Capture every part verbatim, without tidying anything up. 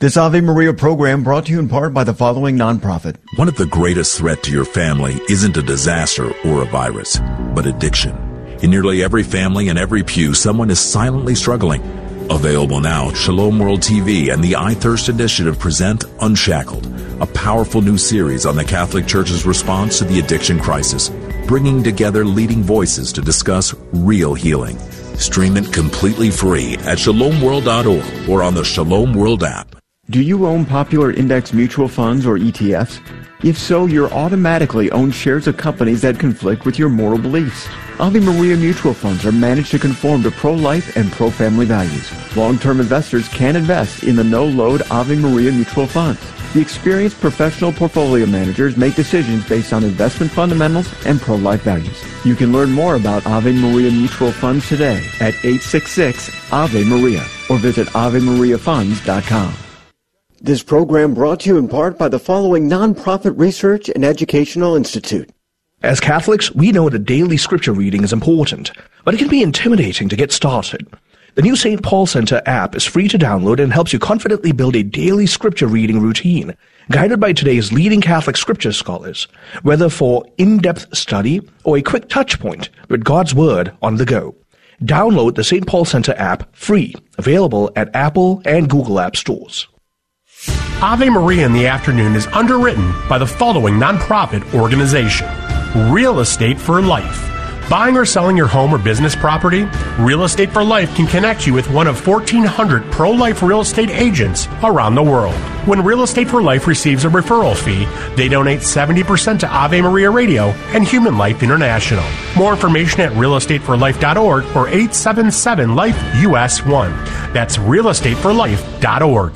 This Ave Maria program brought to you in part by the following nonprofit. One of the greatest threats to your family isn't a disaster or a virus, but addiction. In nearly every family and every pew, someone is silently struggling. Available now, Shalom World T V and the I Thirst Initiative present Unshackled, a powerful new series on the Catholic Church's response to the addiction crisis, bringing together leading voices to discuss real healing. Stream it completely free at shalom world dot org or on the Shalom World app. Do you own popular index mutual funds or E T Fs? If so, you're automatically own shares of companies that conflict with your moral beliefs. Ave Maria mutual funds are managed to conform to pro-life and pro-family values. Long-term investors can invest in the no-load Ave Maria mutual funds. The experienced professional portfolio managers make decisions based on investment fundamentals and pro-life values. You can learn more about Ave Maria mutual funds today at eight six six Ave Maria or visit ave maria funds dot com. This program brought to you in part by the following nonprofit research and educational institute. As Catholics, we know that daily scripture reading is important, but it can be intimidating to get started. The new Saint Paul Center app is free to download and helps you confidently build a daily scripture reading routine, guided by today's leading Catholic scripture scholars, whether for in-depth study or a quick touch point with God's Word on the go. Download the Saint Paul Center app free, available at Apple and Google App Stores. Ave Maria in the Afternoon is underwritten by the following nonprofit organization: Real Estate for Life. Buying or selling your home or business property? Real Estate for Life can connect you with one of fourteen hundred pro-life real estate agents around the world. When Real Estate for Life receives a referral fee, they donate seventy percent to Ave Maria Radio and Human Life International. More information at real estate for life dot org or eight seven seven life U S one. That's real estate for life dot org.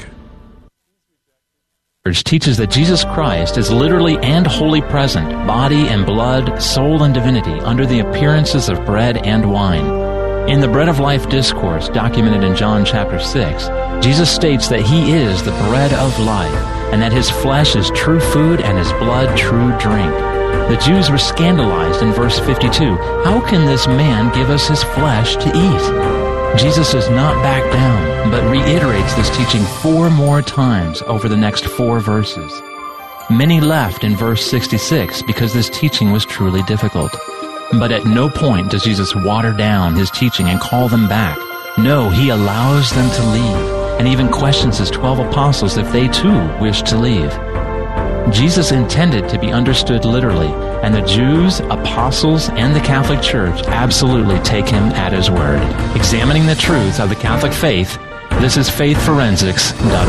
Teaches that Jesus Christ is literally and wholly present, body and blood, soul and divinity, under the appearances of bread and wine. In the Bread of Life discourse, documented in John chapter six, Jesus states that he is the bread of life, and that his flesh is true food and his blood true drink. The Jews were scandalized in verse fifty-two. How can this man give us his flesh to eat? Jesus does not back down, but reiterates this teaching four more times over the next four verses. Many left in verse sixty-six because this teaching was truly difficult. But at no point does Jesus water down his teaching and call them back. No, he allows them to leave, and even questions his twelve apostles if they too wish to leave. Jesus intended to be understood literally, and the Jews, apostles, and the Catholic Church absolutely take him at his word. Examining the truth of the Catholic faith, this is faith forensics dot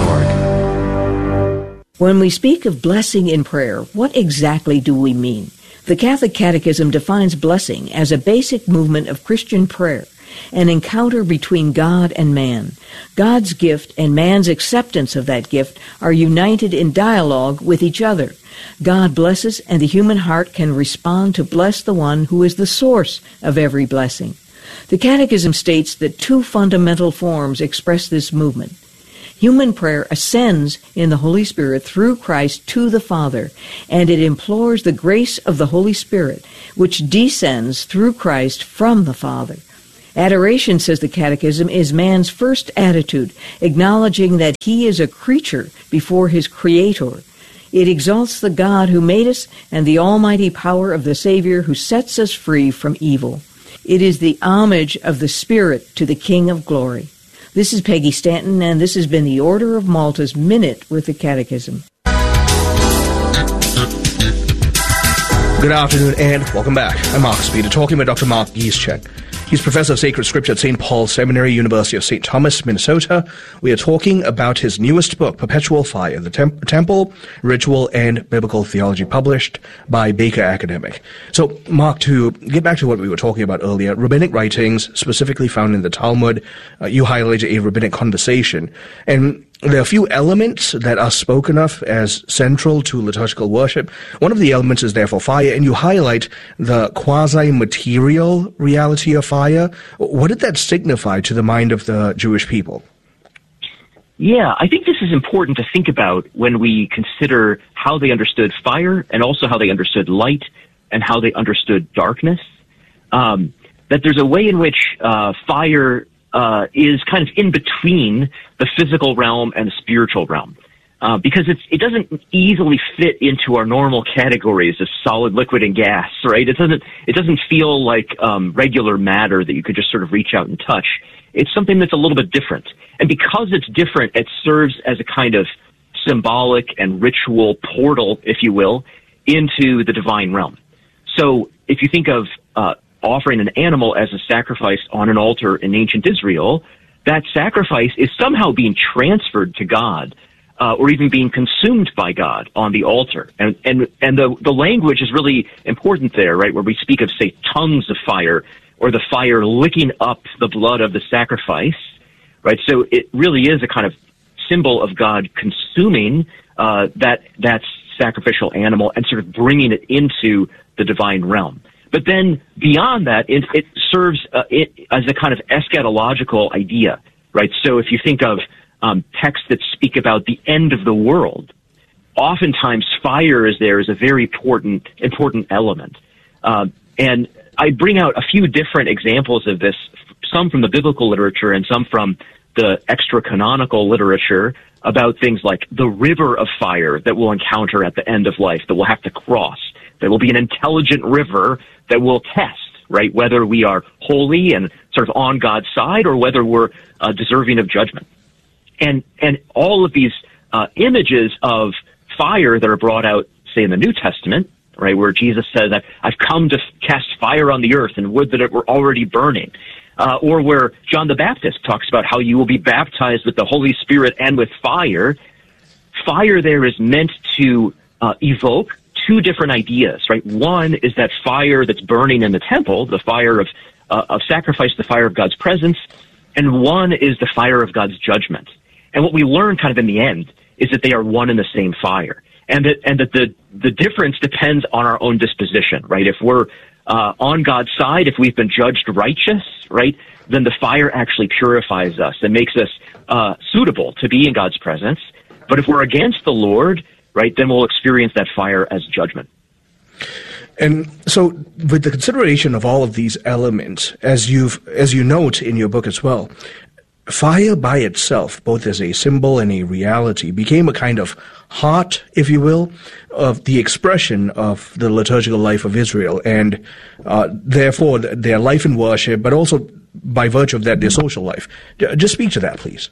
org. When we speak of blessing in prayer, what exactly do we mean? The Catholic Catechism defines blessing as a basic movement of Christian prayer, an encounter between God and man. God's gift and man's acceptance of that gift are united in dialogue with each other. God blesses, and the human heart can respond to bless the one who is the source of every blessing. The Catechism states that two fundamental forms express this movement. Human prayer ascends in the Holy Spirit through Christ to the Father, and it implores the grace of the Holy Spirit, which descends through Christ from the Father. Adoration, says the Catechism, is man's first attitude, acknowledging that he is a creature before his Creator. It exalts the God who made us and the almighty power of the Savior who sets us free from evil. It is the homage of the Spirit to the King of Glory. This is Peggy Stanton, and this has been the Order of Malta's Minute with the Catechism. Good afternoon and welcome back. I'm Mark Speeder, talking with Doctor Mark Gieszczak. He's Professor of Sacred Scripture at Saint Paul Seminary, University of Saint Thomas, Minnesota. We are talking about his newest book, Perpetual Fire, The Tem- Temple, Ritual, and Biblical Theology, published by Baker Academic. So, Mark, to get back to what we were talking about earlier, rabbinic writings, specifically found in the Talmud, uh, you highlighted a rabbinic conversation. And there are a few elements that are spoken of as central to liturgical worship. One of the elements is therefore fire, and you highlight the quasi-material reality of fire. What did that signify to the mind of the Jewish people? Yeah, I think this is important to think about when we consider how they understood fire and also how they understood light and how they understood darkness. Um, that there's a way in which uh, fire uh, is kind of in between the physical realm and the spiritual realm. Uh, because it's, it doesn't easily fit into our normal categories of solid, liquid, and gas, right? It doesn't, it doesn't feel like, um, regular matter that you could just sort of reach out and touch. It's something that's a little bit different. And because it's different, it serves as a kind of symbolic and ritual portal, if you will, into the divine realm. So if you think of, uh, offering an animal as a sacrifice on an altar in ancient Israel, that sacrifice is somehow being transferred to God. Uh, or even being consumed by God on the altar. And, and, and the, the language is really important there, right? Where we speak of, say, tongues of fire, or the fire licking up the blood of the sacrifice, right? So it really is a kind of symbol of God consuming, uh, that, that sacrificial animal and sort of bringing it into the divine realm. But then beyond that, it, it serves, uh, it as a kind of eschatological idea, right? So if you think of, Um, texts that speak about the end of the world, oftentimes fire is there as a very important important element. Uh, and I bring out a few different examples of this, some from the biblical literature and some from the extra-canonical literature, about things like the river of fire that we'll encounter at the end of life, that we'll have to cross. There will be an intelligent river that will test, right, whether we are holy and sort of on God's side or whether we're uh, deserving of judgment. And, and all of these, uh, images of fire that are brought out, say, in the New Testament, right, where Jesus says, I've come to cast fire on the earth and would that it were already burning. Uh, or where John the Baptist talks about how you will be baptized with the Holy Spirit and with fire. Fire there is meant to, uh, evoke two different ideas, right? One is that fire that's burning in the temple, the fire of, uh, of sacrifice, the fire of God's presence. And one is the fire of God's judgment. And what we learn kind of in the end is that they are one and the same fire. And that, and that the, the difference depends on our own disposition, right? If we're, uh, on God's side, if we've been judged righteous, right, then the fire actually purifies us and makes us, uh, suitable to be in God's presence. But if we're against the Lord, right, then we'll experience that fire as judgment. And so, with the consideration of all of these elements, as you've, as you note in your book as well, fire by itself, both as a symbol and a reality, became a kind of heart, if you will, of the expression of the liturgical life of Israel, and uh, therefore their life in worship, but also by virtue of that, their social life. Just speak to that, please.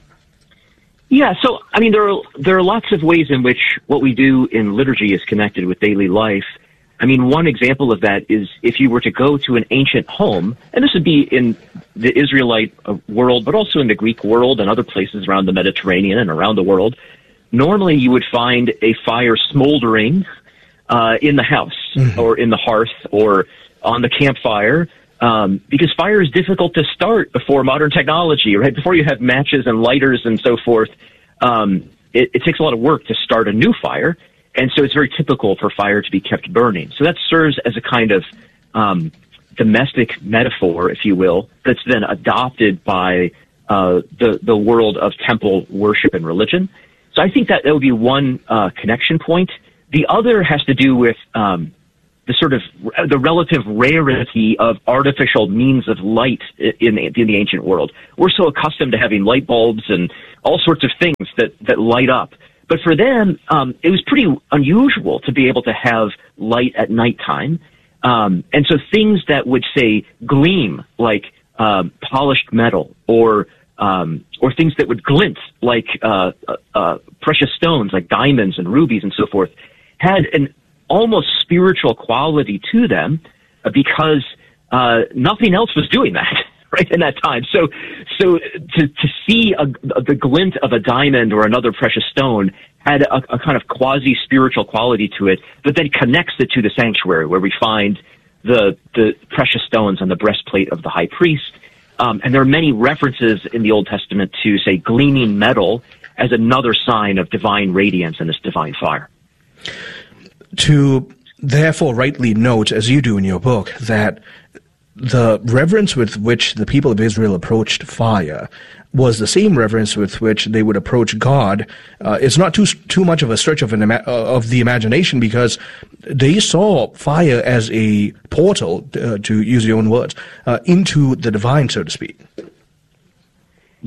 Yeah, so, I mean, there are, there are lots of ways in which what we do in liturgy is connected with daily life. I mean, one example of that is if you were to go to an ancient home, and this would be in the Israelite world, but also in the Greek world and other places around the Mediterranean and around the world, normally you would find a fire smoldering uh, in the house, mm-hmm. or in the hearth or on the campfire, um, because fire is difficult to start before modern technology, right? Before you have matches and lighters and so forth, um, it, it takes a lot of work to start a new fire. And so it's very typical for fire to be kept burning. So that serves as a kind of um, domestic metaphor, if you will, that's then adopted by uh, the the world of temple worship and religion. So I think that that would be one uh, connection point. The other has to do with um, the sort of the relative rarity of artificial means of light in the, in the ancient world. We're so accustomed to having light bulbs and all sorts of things that, that light up. But for them, um, it was pretty unusual to be able to have light at nighttime. Um, and so things that would, say, gleam, like um, polished metal, or um, or things that would glint, like uh, uh, precious stones, like diamonds and rubies and so forth, had an almost spiritual quality to them because uh, nothing else was doing that. Right in that time, so so to to see a, the glint of a diamond or another precious stone had a, a kind of quasi spiritual quality to it, that then connects it to the sanctuary where we find the the precious stones on the breastplate of the high priest. Um, and there are many references in the Old Testament to, say, gleaming metal as another sign of divine radiance and this divine fire. To therefore rightly note, as you do in your book, that the reverence with which the people of Israel approached fire was the same reverence with which they would approach God. Uh, it's not too too much of a stretch of an ima- of the imagination, because they saw fire as a portal, uh, to use your own words, uh, into the divine, so to speak.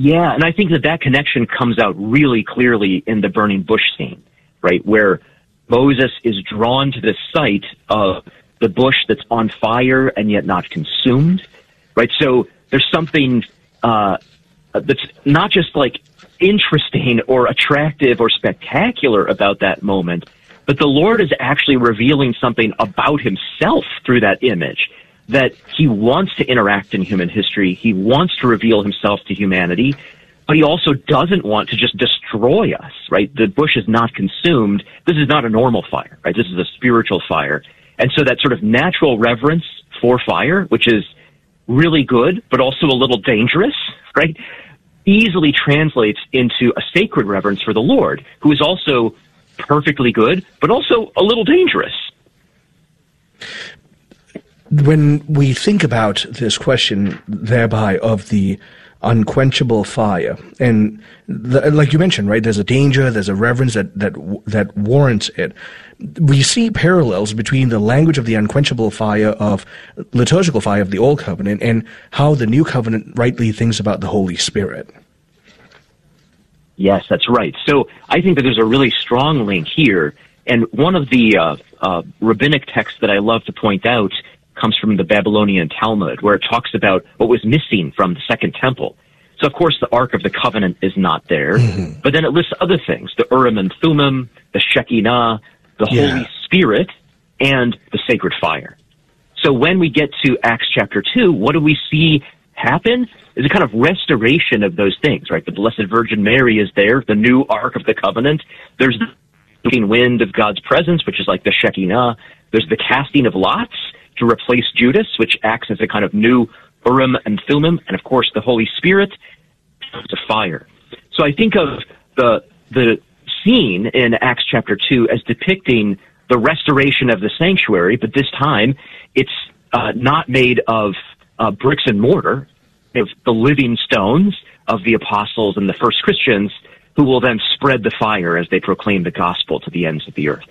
Yeah, and I think that that connection comes out really clearly in the burning bush scene, right, where Moses is drawn to the sight of the bush that's on fire and yet not consumed, right? So there's something uh, that's not just like interesting or attractive or spectacular about that moment, but the Lord is actually revealing something about himself through that image, that he wants to interact in human history. He wants to reveal himself to humanity, but he also doesn't want to just destroy us, right? The bush is not consumed. This is not a normal fire, right? This is a spiritual fire. And so that sort of natural reverence for fire, which is really good, but also a little dangerous, right, easily translates into a sacred reverence for the Lord, who is also perfectly good, but also a little dangerous. When we think about this question, thereby, of the unquenchable fire, and the, like you mentioned, right, there's a danger, there's a reverence that, that that warrants it. We see parallels between the language of the unquenchable fire of liturgical fire of the Old Covenant and how the New Covenant rightly thinks about the Holy Spirit. Yes, that's right. So I think that there's a really strong link here, and one of the uh, uh, rabbinic texts that I love to point out comes from the Babylonian Talmud, where it talks about what was missing from the Second Temple. So, of course, the Ark of the Covenant is not there, mm-hmm. but then it lists other things, the Urim and Thummim, the Shekinah, the yeah. Holy Spirit, and the sacred fire. So when we get to Acts chapter two, what do we see happen? Is a kind of restoration of those things, right? The Blessed Virgin Mary is there, the new Ark of the Covenant. There's the wind of God's presence, which is like the Shekinah. There's the casting of lots to replace Judas, which acts as a kind of new Urim and Thummim, and of course the Holy Spirit, the fire. So I think of the the scene in Acts chapter two as depicting the restoration of the sanctuary, but this time it's uh, not made of uh, bricks and mortar, of the living stones of the apostles and the first Christians, who will then spread the fire as they proclaim the gospel to the ends of the earth.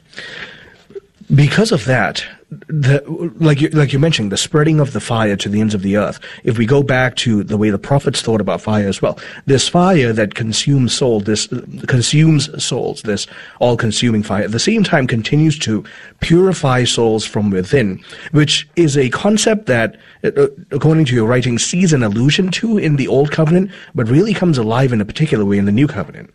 Because of that, the, like you, like you mentioned, the spreading of the fire to the ends of the earth, if we go back to the way the prophets thought about fire as well, this fire that consumes soul, this consumes souls, this all-consuming fire, at the same time continues to purify souls from within, which is a concept that, according to your writing, sees an allusion to in the Old Covenant, but really comes alive in a particular way in the New Covenant.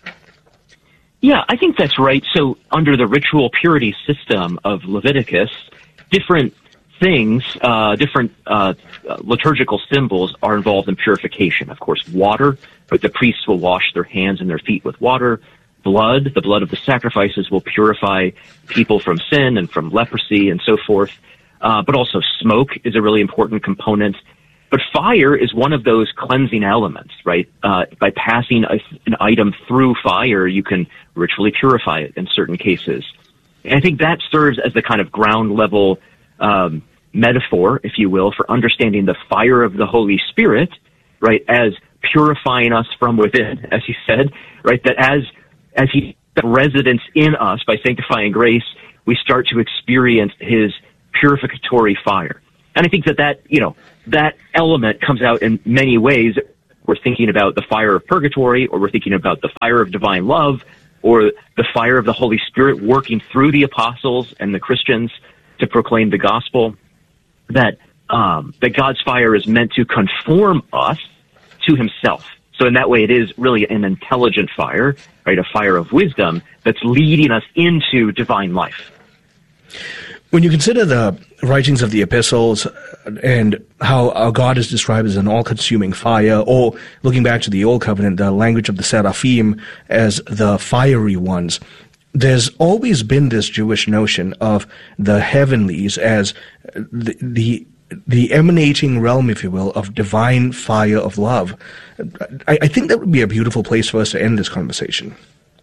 Yeah, I think that's right. So under the ritual purity system of Leviticus, different things, uh, different uh, liturgical symbols are involved in purification. Of course, water, but the priests will wash their hands and their feet with water. Blood, the blood of the sacrifices will purify people from sin and from leprosy and so forth. Uh, but also smoke is a really important component. But fire is one of those cleansing elements, right? Uh, by passing a, an item through fire, you can ritually purify it in certain cases. And I think that serves as the kind of ground level um, metaphor, if you will, for understanding the fire of the Holy Spirit, right, as purifying us from within, as he said, right, that as as he residence in us by sanctifying grace, we start to experience his purificatory fire. And I think that that, you know, that element comes out in many ways. We're thinking about the fire of purgatory, or we're thinking about the fire of divine love, or the fire of the Holy Spirit working through the apostles and the Christians to proclaim the gospel. That um, that God's fire is meant to conform us to himself. So in that way, it is really an intelligent fire, right? A fire of wisdom that's leading us into divine life. When you consider the writings of the epistles and how our God is described as an all-consuming fire, or looking back to the Old Covenant, the language of the Seraphim as the fiery ones, there's always been this Jewish notion of the heavenlies as the, the the emanating realm, if you will, of divine fire of love. I, I think that would be a beautiful place for us to end this conversation.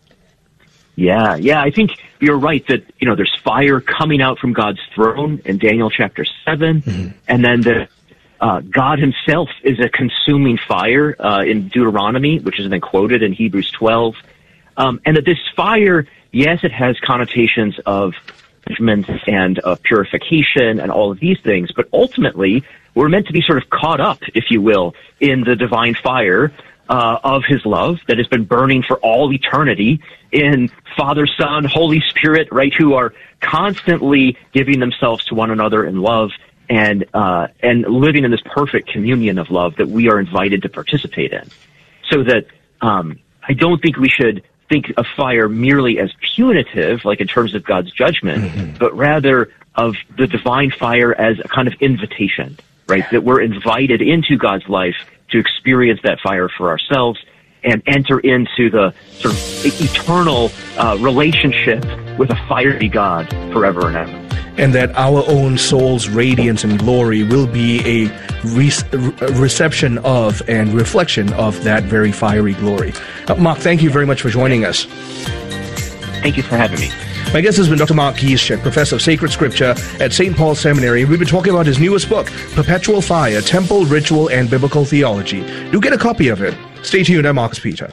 Yeah, yeah, I think you're right that, you know, there's fire coming out from God's throne in Daniel chapter seven, mm-hmm. and then the uh, God himself is a consuming fire uh, in Deuteronomy, which has been quoted in Hebrews twelve, um, and that this fire, yes, it has connotations of judgment and uh, purification and all of these things. But ultimately, we're meant to be sort of caught up, if you will, in the divine fire uh, of his love that has been burning for all eternity in Father, Son, Holy Spirit, right, who are constantly giving themselves to one another in love and uh, and living in this perfect communion of love that we are invited to participate in. So that um, I don't think we should think of fire merely as punitive, like in terms of God's judgment, mm-hmm. but rather of the divine fire as a kind of invitation, right? That we're invited into God's life to experience that fire for ourselves and enter into the sort of eternal uh, relationship with a fiery God forever and ever. And that our own soul's radiance and glory will be a re- reception of and reflection of that very fiery glory. Uh, Mark, thank you very much for joining us. Thank you for having me. My guest has been Doctor Mark Gieszczak, Professor of Sacred Scripture at Saint Paul's Seminary. We've been talking about his newest book, Perpetual Fire, Temple, Ritual, and Biblical Theology. Do get a copy of it. Stay tuned. I'm Marcus Peter.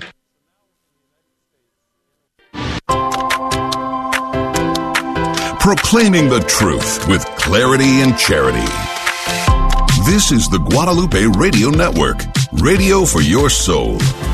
Proclaiming the truth with clarity and charity. This is the Guadalupe Radio Network, radio for your soul.